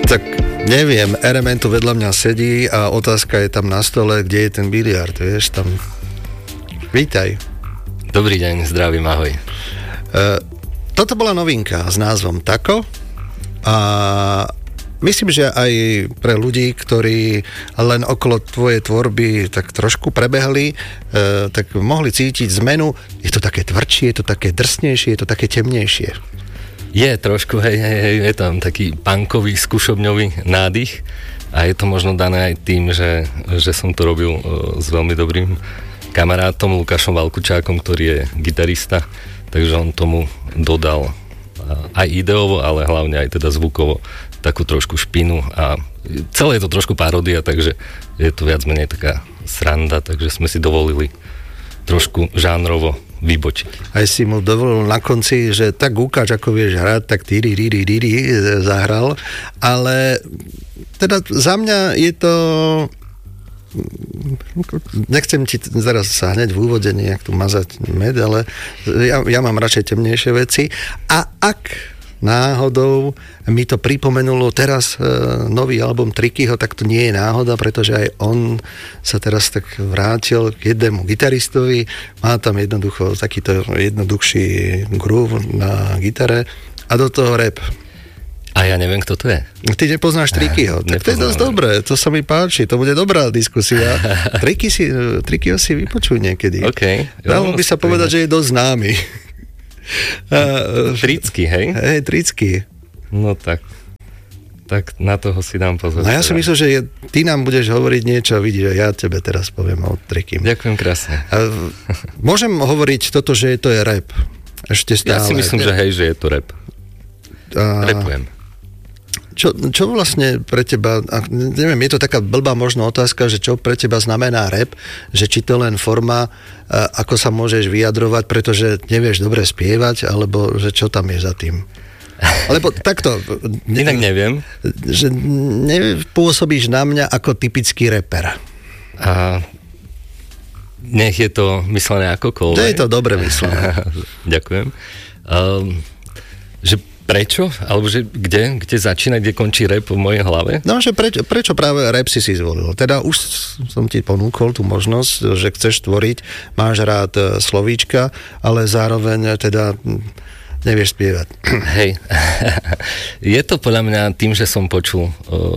Tak neviem, Eremen tu vedľa mňa sedí a otázka je tam na stole, kde je ten biliard, vieš, tam. Vítaj. Dobrý deň, zdravím, ahoj. Toto bola novinka s názvom Tako a myslím, že aj pre ľudí, ktorí len okolo tvojej tvorby tak trošku prebehli, tak mohli cítiť zmenu. Je to také tvrdšie, je to také drsnejšie, je to také temnejšie. Je trošku, hej, je tam taký punkový, skúšobňový nádych a je to možno dané aj tým, že som to robil s veľmi dobrým kamarátom Lukášom Valkučákom, ktorý je gitarista, takže on tomu dodal aj ideovo, ale hlavne aj teda zvukovo takú trošku špinu a celé je to trošku paródia, takže je to viac menej taká sranda, takže sme si dovolili trošku žánrovo vybočiť. Aj si mu dovolil na konci, že tak ukáž, ako vieš hrať, tak tyri zahral, ale teda za mňa je to, nechcem ti zaraz sa hneď v úvode nejak tu mazať med, ale ja mám radšej temnejšie veci a ak náhodou mi to pripomenulo teraz nový album Trikyho, tak to nie je náhoda, pretože aj on sa teraz tak vrátil k jednému gitaristovi, má tam jednoducho takýto jednoduchší groove na gitare a do toho rap. A ja neviem, kto to je. Ty nepoznáš Trikyho, tak to je dosť dobré, to sa mi páči, to bude dobrá diskusia. Trikyho si vypočuj niekedy. Okay. Dalo by sa povedať, že je dosť známy. Tricky, hej? Hej, Tricky. No tak na toho si dám pozor. No ja si myslím, že ty nám budeš hovoriť niečo, vidíš, ja tebe teraz poviem o Trickym. Ďakujem krásne. Môžem hovoriť toto, že to je rap? Ešte stále. Ja si myslím, že hej, že je to rap. Rapujem. Čo vlastne pre teba, neviem, je to taká blbá možno otázka, že čo pre teba znamená rap, že či to len forma, ako sa môžeš vyjadrovať, pretože nevieš dobre spievať, alebo že čo tam je za tým. Alebo takto. Inak neviem. Že nepôsobíš na mňa ako typický reper. A nech je to myslené akokoľvek. Je to dobre myslené. Ďakujem. Že prečo? Alebo že kde začína, kde končí rap v mojej hlave? No, že prečo práve rap si zvolil? Teda už som ti ponúkol tú možnosť, že chceš tvoriť, máš rád slovíčka, ale zároveň teda nevieš spievať. Hej. Je to podľa mňa tým, že som počul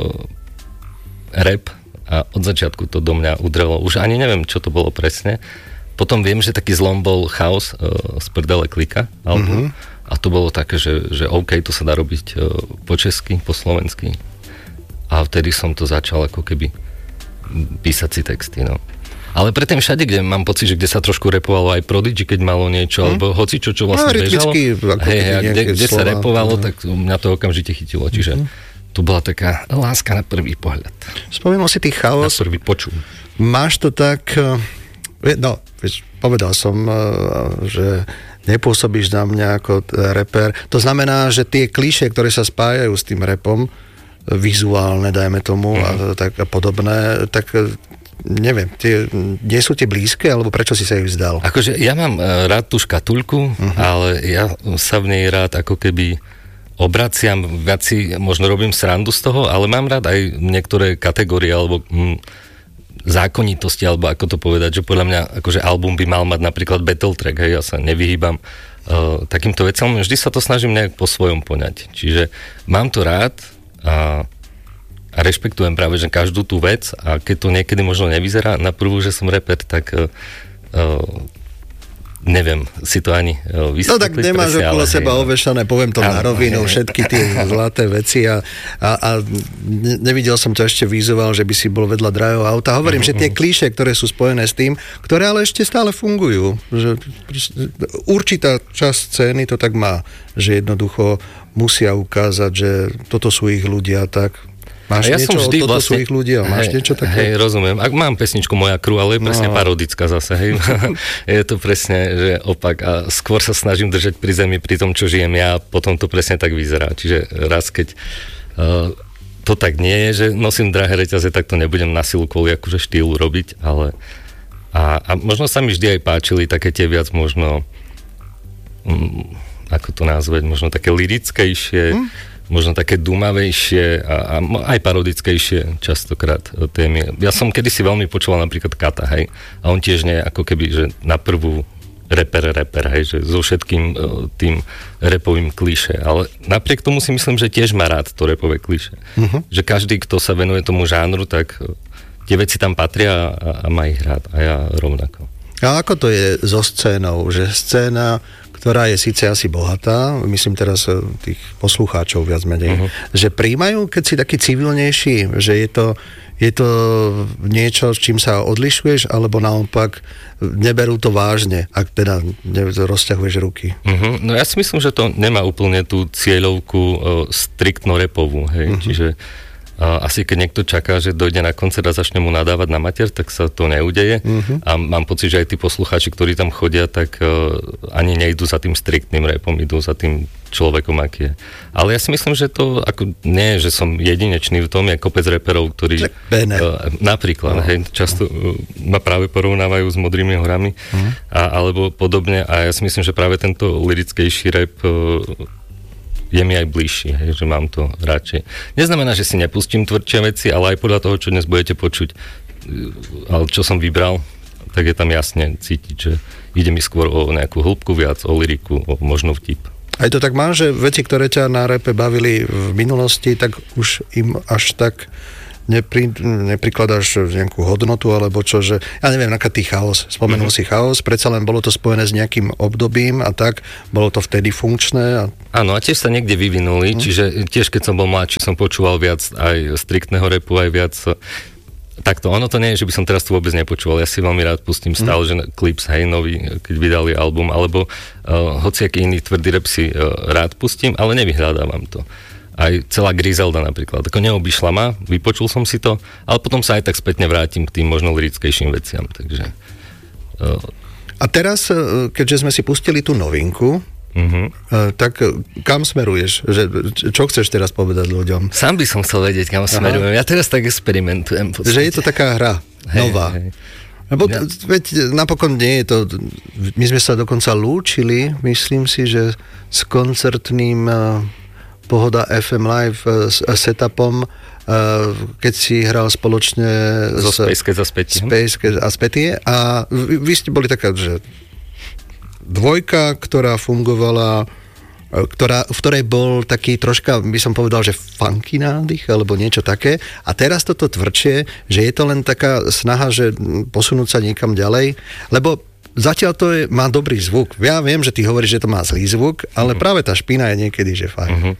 rap a od začiatku to do mňa udrelo. Už ani neviem, čo to bolo presne. Potom viem, že taký zlom bol Chaos z Prdele Klika album. A to bolo také, že OK, to sa dá robiť po česky, po slovensky. A vtedy som to začal ako keby písať si texty, no. Ale predtým všade, kde mám pocit, že kde sa trošku repovalo aj Prodigy, keď malo niečo, alebo hoci čo vlastne bežalo. Kde sa repovalo, tak mňa to okamžite chytilo. Čiže tu bola taká láska na prvý pohľad. Spomínal si tých Chaos. Na prvý počul. Máš to tak, no, povedal som, že nepôsobíš na mňa ako reper. To znamená, že tie klišé, ktoré sa spájajú s tým rapom, vizuálne, dajme tomu, a tak a podobné, tak neviem, nie sú tie blízke, alebo prečo si sa ich vzdal? Akože ja mám rád tú škatulku, ale ja sa v nej rád ako keby obraciam, viac si možno robím srandu z toho, ale mám rád aj niektoré kategórie, alebo zákonitosti, alebo ako to povedať, že podľa mňa akože album by mal mať napríklad battle track, hej, ja sa nevyhýbam takýmto veciam, vždy sa to snažím nejak po svojom poňať. Čiže mám to rád a rešpektujem práve, že každú tú vec a keď to niekedy možno nevyzerá na prvú, že som reper, tak neviem si to ani vysvetliť. No tak nemáš okolo seba ovešané, poviem to na rovinu, všetky tie zlaté veci a nevidel som to ešte vizuál, že by si bol vedľa drahého auta. Hovorím, že tie klíše, ktoré sú spojené s tým, ktoré ale ešte stále fungujú. Že určitá časť scény to tak má, že jednoducho musia ukázať, že toto sú ich ľudia, tak máš ja niečo som vždy o toto svojich ľudí? Máš niečo také? Hej, rozumiem. Ak mám pesničku Moja crew, ale je presne parodická zase, hej. Je to presne, že opak. A skôr sa snažím držať pri zemi, pri tom, čo žijem ja, potom to presne tak vyzerá. Čiže raz, keď to tak nie je, že nosím drahé reťaze, tak to nebudem na silu kvôli akože štýlu robiť, ale a možno sa mi vždy aj páčili také tie viac možno ako to nazvať, možno také lirickejšie možno také dumavejšie a aj parodickejšie častokrát témy. Ja som kedysi veľmi počúval napríklad Kata, hej, a on tiež nie ako keby, že na prvú reper, hej, že so všetkým tým repovým klišé, ale napriek tomu si myslím, že tiež má rád to repové klišé. Že každý, kto sa venuje tomu žánru, tak tie veci tam patria a má ich rád a ja rovnako. A ako to je so scénou? Že scéna, ktorá je síce asi bohatá, myslím teraz tých poslucháčov viac menej, že príjmajú, keď si taký civilnejší, že je to niečo, s čím sa odlišuješ, alebo naopak neberú to vážne, ak teda rozťahuješ ruky? No ja si myslím, že to nemá úplne tú cieľovku striktno repovú, hej, čiže asi keď niekto čaká, že dojde na koncert a začne mu nadávať na mater, tak sa to neudeje. A mám pocit, že aj tí poslucháči, ktorí tam chodia, tak ani nejdú za tým striktným rapom, idú za tým človekom, aký je. Ale ja si myslím, že to ako nie je, že som jedinečný v tom, je kopec reperov, ktorí napríklad, hej, často ma práve porovnávajú s Modrými horami alebo podobne a ja si myslím, že práve tento lirickejší rap je mi aj bližší, hej, že mám to radšej. Neznamená, že si nepustím tvrdšie veci, ale aj podľa toho, čo dnes budete počuť, ale čo som vybral, tak je tam jasne cítiť, že ide mi skôr o nejakú hĺbku viac, o lyriku, o možno vtip. Aj to tak má, že veci, ktoré ťa na rape bavili v minulosti, tak už im až tak neprikladáš nejakú hodnotu, alebo čo, že ja neviem, nakatý chaos, spomenul si chaos, predsa len bolo to spojené s nejakým obdobím a tak, bolo to vtedy funkčné. Áno, a tiež sa niekde vyvinuli, čiže tiež keď som bol mladší, som počúval viac aj striktného rapu, aj viac takto, ono to nie je, že by som teraz tu vôbec nepočúval, ja si veľmi rád pustím stále, že Clips, hej, nový, keď vydali album, alebo hociaký iný tvrdý rap si rád pustím, ale nevyhľadávam to. Aj celá Griselda napríklad. Ako neobyšla ma, vypočul som si to, ale potom sa aj tak spätne vrátim k tým možno lirickejším veciam. Takže, A teraz, keďže sme si pustili tú novinku, tak kam smeruješ? Čo chceš teraz povedať ľuďom? Sám by som chcel vedieť, kam smerujem. Ja teraz tak experimentujem. Že je to taká hra, nová. Hej. Lebo veď napokon nie je to... My sme sa dokonca lúčili, myslím si, že s koncertným... Pohoda FM Live s setupom, keď si hral spoločne so Spacecats a Spätie. A vy ste boli taká, že dvojka, ktorá fungovala, v ktorej bol taký troška, by som povedal, že funky nádych, alebo niečo také. A teraz toto tvrdšie, že je to len taká snaha, že posunúť sa niekam ďalej, lebo zatiaľ to má dobrý zvuk. Ja viem, že ty hovoríš, že to má zlý zvuk, ale práve tá špina je niekedy, že fajn.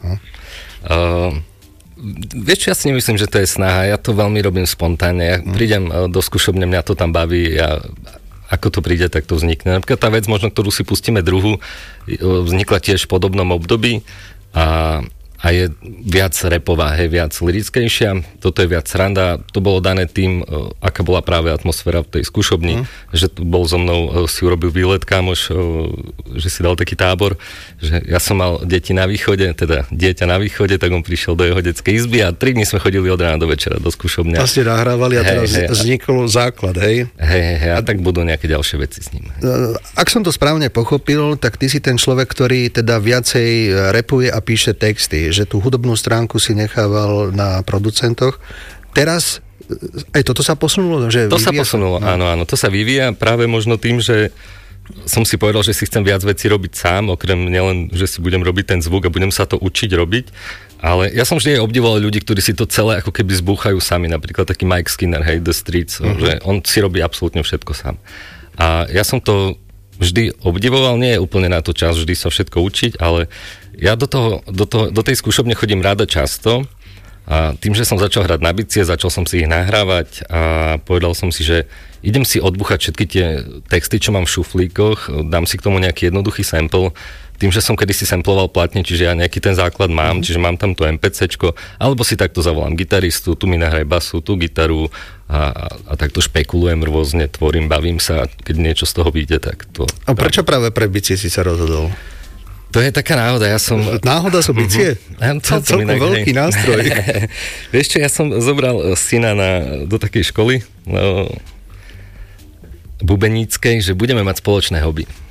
Vieš, ja si nemyslím, že to je snaha. Ja to veľmi robím spontánne. Ja prídem do skúšobne, mňa to tam baví. Ako to príde, tak to vznikne. Napríklad tá vec, možno ktorú si pustíme druhú, vznikla tiež v podobnom období a je viac rapová, viac lirickejšia. Toto je viac sranda. To bolo dané tým, aká bola práve atmosféra v tej skúšobni, že tu bol so mnou, si urobil výlet kamoš, že si dal taký tábor, že ja som mal deti na východe, teda dieťa na východe, tak on prišiel do jeho detskej izby a 3 dní sme chodili od rána do večera do skúšobňa. A ste nahrávali a teraz vznikol základ, hej? Hej, a tak budú nejaké ďalšie veci s ním. Ak som to správne pochopil, tak ty si ten človek, ktorý teda viacej rapuje a píše texty, že tú hudobnú stránku si nechával na producentoch. Teraz aj toto sa posunulo? Že to sa posunulo, áno. To sa vyvíja práve možno tým, že som si povedal, že si chcem viac vecí robiť sám, okrem nielen, že si budem robiť ten zvuk a budem sa to učiť robiť, ale ja som vždy obdivoval ľudí, ktorí si to celé ako keby zbúchajú sami, napríklad taký Mike Skinner, hej, The Streets, že on si robí absolútne všetko sám. A ja som to vždy obdivoval, nie je úplne na to čas vždy sa všetko učiť, ale ja do tej skúšobne chodím rada často a tým, že som začal hrať na bicie, začal som si ich nahrávať a povedal som si, že idem si odbuchať všetky tie texty, čo mám v šuflíkoch, dám si k tomu nejaký jednoduchý sample, tým, že som kedysi samploval platne, čiže ja nejaký ten základ mám, čiže mám tam to MPCčko, alebo si takto zavolám gitaristu, tu mi nahraj basu, tú gitaru a takto špekulujem rôzne, tvorím, bavím sa, keď niečo z toho vyjde, tak to... A prečo práve pre bicie si sa rozhodol? To je taká náhoda, ja som... Náhoda sú bicie? Celkom veľký nástroj. Vieš čo, ja som zobral syna do takej školy bubeníckej, že budeme mať spoločné hobby.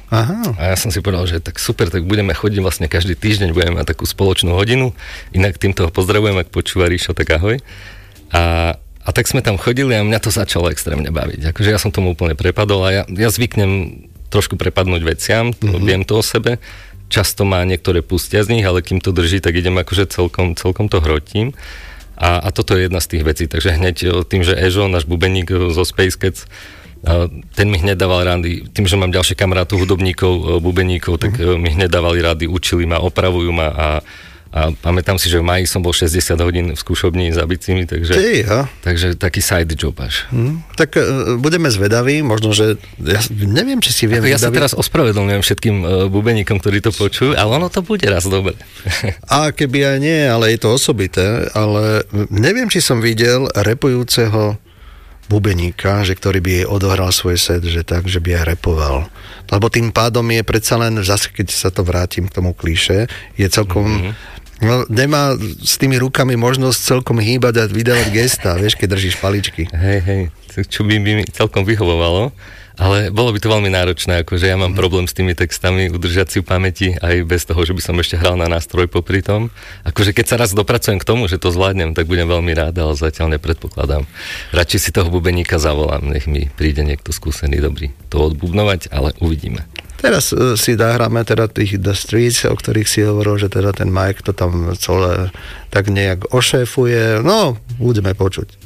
Aha. A ja som si povedal, že tak super, tak budeme chodiť vlastne každý týždeň, budeme mať takú spoločnú hodinu. Inak týmto ho pozdravujem, ak počúva Ríšo, tak ahoj. A tak sme tam chodili a mňa to začalo extrémne baviť. Akože ja som tomu úplne prepadol a ja zvyknem trošku prepadnúť veciam, viem to o sebe. Často ma niektoré pustia z nich, ale kým to drží, tak idem akože celkom to hrotím. A toto je jedna z tých vecí. Takže hneď tým, že Ežo, náš bubeník zo Space Cats, ten mi hneď dával rady, tým, že mám ďalšie kamarátov, hudobníkov, bubeníkov, tak mi hneď dávali rady, učili ma, opravujú ma a pamätám si, že v máji som bol 60 hodín v skúšobni za bicími, takže taký side job až. Tak budeme zvedaví, možno, že ja neviem, či si viem ja sa teraz ospravedlňujem všetkým bubeníkom, ktorí to počujú, ale ono to bude raz dobre. A keby aj nie, ale je to osobité, ale neviem, či som videl rapujúceho bubeníka, že ktorý by jej odohral svoj set, že tak, že by aj repoval. Lebo tým pádom je predsa len, zase keď sa to vrátim k tomu klíše, je celkom... No, nemá s tými rukami možnosť celkom hýbať a vydávať gestá, vieš, keď držíš paličky. Hej, čo by mi celkom vyhovovalo, ale bolo by to veľmi náročné, akože ja mám problém s tými textami, udržať si v pamäti aj bez toho, že by som ešte hral na nástroj popri tom. Akože keď sa raz dopracujem k tomu, že to zvládnem, tak budem veľmi rád, ale zatiaľ nepredpokladám. Radšej si toho bubeníka zavolám, nech mi príde niekto skúsený, dobrý to odbubnovať, ale uvidíme. Teraz si zahráme teda tých The Streets, o ktorých si hovoril, že teda ten Mike to tam celé tak nejak ošéfuje. No, budeme počuť.